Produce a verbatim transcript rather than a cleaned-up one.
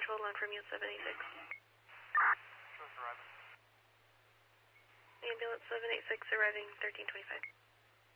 hold on from you, seven eight six. Just arriving. Ambulance seven eight six arriving thirteen twenty-five.